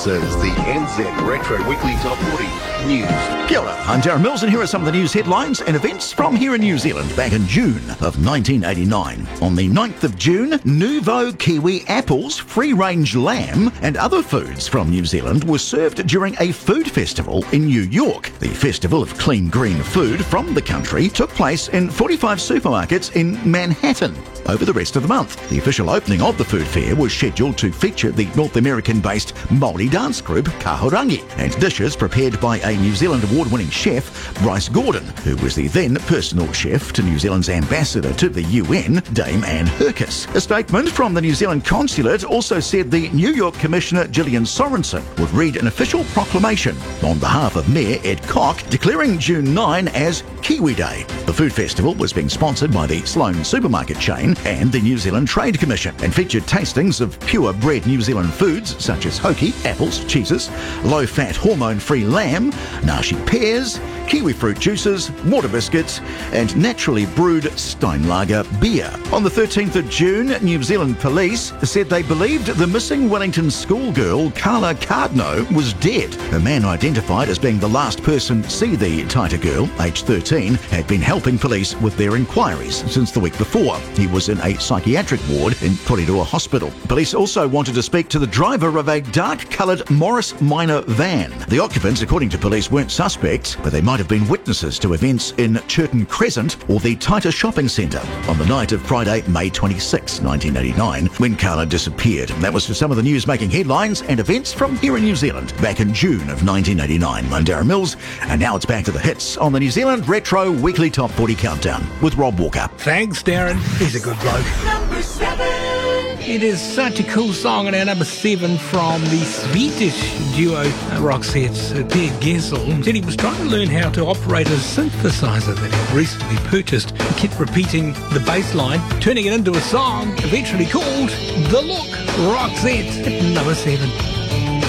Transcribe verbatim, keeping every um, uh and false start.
This is the N Z Retro Weekly Top forty News. Kia ora, I'm Darren Mills, and here are some of the news headlines and events from here in New Zealand back in June of nineteen eighty-nine. On the ninth of June, Nouveau Kiwi apples, free-range lamb and other foods from New Zealand were served during a food festival in New York. The Festival of Clean Green Food from the country took place in forty-five supermarkets in Manhattan over the rest of the month. The official opening of the food fair was scheduled to feature the North American-based Māori dance group Kahurangi and dishes prepared by a New Zealand award-winning chef, Bryce Gordon, who was the then personal chef to New Zealand's ambassador to the U N, Dame Anne Herkes. A statement from the New Zealand consulate also said the New York Commissioner Gillian Sorensen would read an official proclamation on behalf of Mayor Ed Koch declaring June ninth as Kiwi Day. The food festival was being sponsored by the Sloan supermarket chain and the New Zealand Trade Commission and featured tastings of pure-bred New Zealand foods such as hoki, apples, cheeses, low-fat hormone-free lamb, nashi pears, kiwi fruit juices, water biscuits and naturally brewed Steinlager beer. On the thirteenth of June, New Zealand police said they believed the missing Wellington schoolgirl Carla Cardno was dead. A man identified as being the last person to see the Taita girl, aged thirteen, had been helping police with their inquiries since the week before. He was in a psychiatric ward in Kororoa Hospital. Police also wanted to speak to the driver of a dark-coloured Morris Minor van. The occupants, according to police, weren't suspects, but they might have been witnesses to events in Churton Crescent or the Taita Shopping Centre on the night of Friday, May twenty-sixth, nineteen eighty-nine, when Carla disappeared. That was for some of the news making headlines and events from here in New Zealand back in June of nineteen eighty-nine. I'm Darren Mills, and now it's back to the hits on the New Zealand Retro Weekly Top forty Countdown with Rob Walker. Thanks, Darren. He's a good bloke. Number seven. It is such a cool song, and our number seven from the Swedish duo uh, Roxette's uh, Per Gessle said he was trying to learn how to operate a synthesizer that he recently purchased. He kept repeating the bass line, turning it into a song eventually called The Look. Roxette at number seven.